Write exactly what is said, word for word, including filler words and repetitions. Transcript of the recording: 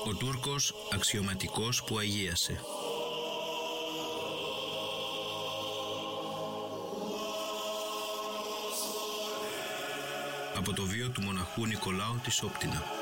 Ο Τούρκος αξιωματικός που αγίασε. Από το βίο του μοναχού Νικολάου της Όπτινα.